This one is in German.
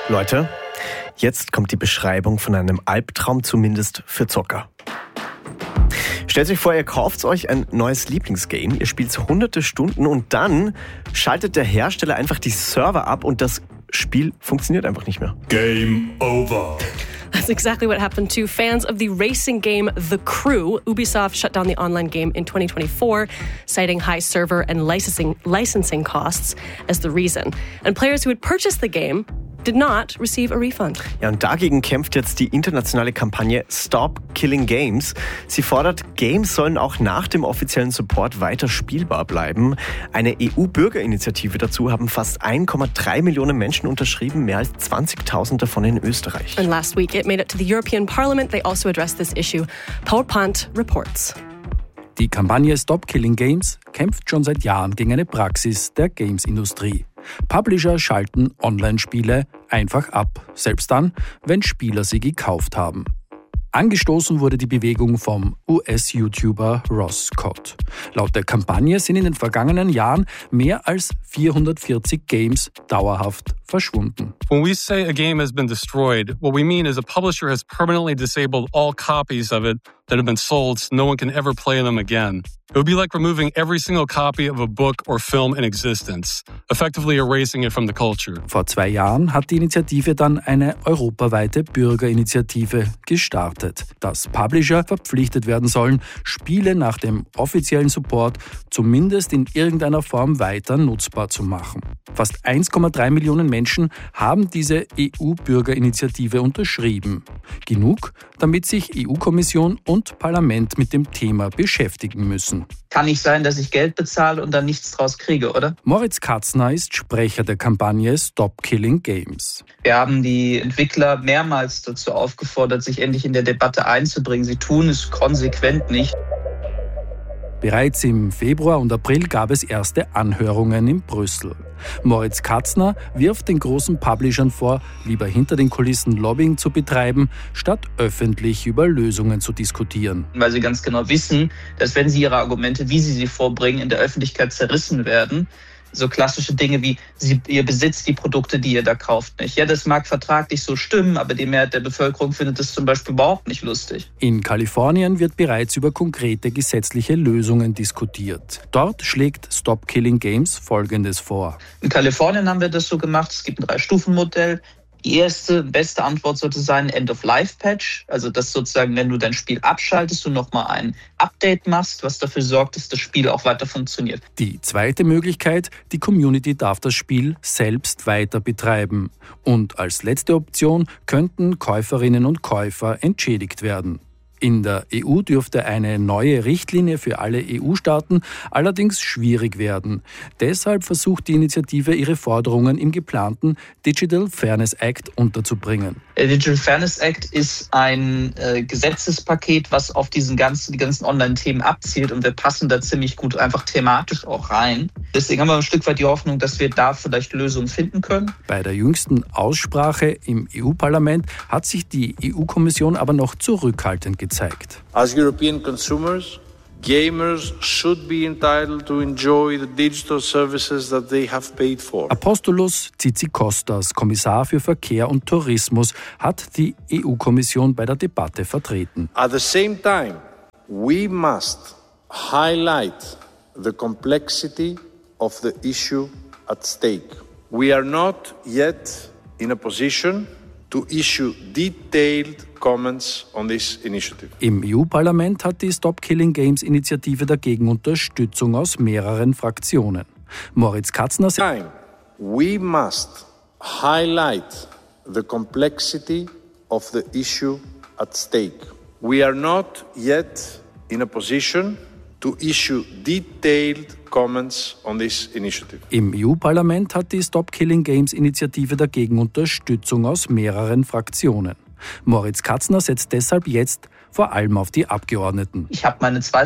Leute, jetzt kommt die Beschreibung von einem Albtraum, zumindest für Zocker. Stellt euch vor, ihr kauft euch ein neues Lieblingsgame, ihr spielt hunderte Stunden und dann schaltet der Hersteller einfach die Server ab und das Spiel funktioniert einfach nicht mehr. Game over. That's exactly what happened to fans of the racing game The Crew. Ubisoft shut down the online game in 2024, citing high server and licensing costs as the reason. And players who had purchased the game did not receive a refund. Ja, und dagegen kämpft jetzt die internationale Kampagne Stop Killing Games. Sie fordert, Games sollen auch nach dem offiziellen Support weiter spielbar bleiben. Eine EU-Bürgerinitiative dazu haben fast 1,3 Millionen Menschen unterschrieben, mehr als 20.000 davon in Österreich. And last week it made it to the European Parliament. They also addressed this issue. Paul Pant reports. Die Kampagne Stop Killing Games kämpft schon seit Jahren gegen eine Praxis der Games-Industrie. Publisher schalten Online-Spiele einfach ab, selbst dann, wenn Spieler sie gekauft haben. Angestoßen wurde die Bewegung vom US-YouTuber Ross Scott. Laut der Kampagne sind in den vergangenen Jahren mehr als 440 Games dauerhaft verschwunden. When we say a game has been destroyed, what we mean is a publisher has permanently disabled all copies of it that have been sold so no one can ever play them again. It would be like removing every single copy of a book or film in existence, effectively erasing it from the culture. Vor 2 Jahren hat die Initiative dann eine europaweite Bürgerinitiative gestartet, dass Publisher verpflichtet werden sollen, Spiele nach dem offiziellen Support zumindest in irgendeiner Form weiter nutzbar zu machen. Fast 1,3 Millionen Menschen haben diese EU-Bürgerinitiative unterschrieben. Genug, damit sich EU-Kommission und Parlament mit dem Thema beschäftigen müssen. Kann nicht sein, dass ich Geld bezahle und dann nichts draus kriege, oder? Moritz Katzner ist Sprecher der Kampagne Stop Killing Games. Wir haben die Entwickler mehrmals dazu aufgefordert, sich endlich in der Debatte einzubringen. Sie tun es konsequent nicht. Bereits im Februar und April gab es erste Anhörungen in Brüssel. Moritz Katzner wirft den großen Publishern vor, lieber hinter den Kulissen Lobbying zu betreiben, statt öffentlich über Lösungen zu diskutieren. Weil sie ganz genau wissen, dass wenn sie ihre Argumente, wie sie vorbringen, in der Öffentlichkeit zerrissen werden, so klassische Dinge wie, ihr besitzt die Produkte, die ihr da kauft, nicht. Ja, das mag vertraglich so stimmen, aber die Mehrheit der Bevölkerung findet das zum Beispiel überhaupt nicht lustig. In Kalifornien wird bereits über konkrete gesetzliche Lösungen diskutiert. Dort schlägt Stop Killing Games Folgendes vor. In Kalifornien haben wir das so gemacht, es gibt ein 3-Stufen-Modell. Die erste, beste Antwort sollte sein End-of-Life-Patch, also dass sozusagen, wenn du dein Spiel abschaltest, du nochmal ein Update machst, was dafür sorgt, dass das Spiel auch weiter funktioniert. Die zweite Möglichkeit, die Community darf das Spiel selbst weiter betreiben. Und als letzte Option könnten Käuferinnen und Käufer entschädigt werden. In der EU dürfte eine neue Richtlinie für alle EU-Staaten allerdings schwierig werden. Deshalb versucht die Initiative, ihre Forderungen im geplanten Digital Fairness Act unterzubringen. Der Digital Fairness Act ist ein Gesetzespaket, was auf die ganzen Online-Themen abzielt und wir passen da ziemlich gut einfach thematisch auch rein. Deswegen haben wir ein Stück weit die Hoffnung, dass wir da vielleicht Lösungen finden können. Bei der jüngsten Aussprache im EU-Parlament hat sich die EU-Kommission aber noch zurückhaltend gezeigt. As European consumers, gamers should be entitled to enjoy the digital services that they have paid for. Apostolos Tzitzikostas, Kommissar für Verkehr und Tourismus, hat die EU-Kommission bei der Debatte vertreten. At the same time, we must highlight the complexity of the issue at stake. We are not yet in a position to issue detailed comments on this initiative. Im EU-Parlament hat die Stop Killing Games Initiative dagegen Unterstützung aus mehreren Fraktionen. Moritz Katzner sagt, we must highlight the complexity of the issue at stake. We are not yet in a position to issue detailed comments on this initiative. Im EU-Parlament hat die Stop Killing Games Initiative dagegen Unterstützung aus mehreren Fraktionen. Moritz Katzner setzt deshalb jetzt vor allem auf die Abgeordneten. Ich habe meine